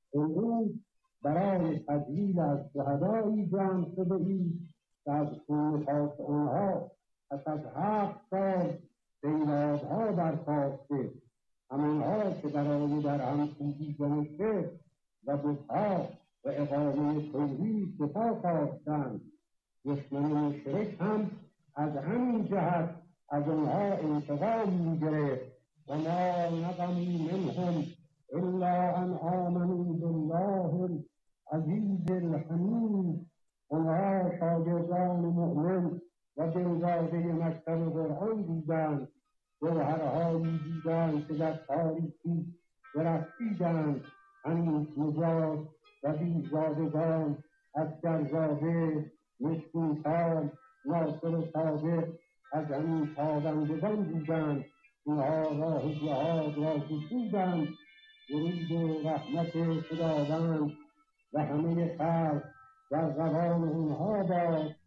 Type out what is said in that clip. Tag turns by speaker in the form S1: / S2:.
S1: امروز برای تجلیل از شهدایی جمع شده اید که از خون پاک آنها پس از 7 سال بیدادها برخاسته، همانها که برای در هم کوبیدن شرک و بتها و اقامه توحید دفاع خواستند. دشمن مشرک هم از همین جهت از آنها انتقام می‌گرفت و ما نقموا منهم الا ان آمنوا بالله العزیز الحمید. آنها شاگردان مؤمن و دلداده مکتب قرآن بودند، جوهرهایی بودند که در تاریکی درخشیدند، همین نجات و بیزادگان، اسکرزاده، مشکین‌کام، ناصر صادق از همین تابندگان بودند. اینها راه جهاد را گشودند. درود و رحمت خداوند و همه خلق در زبان اونها باد.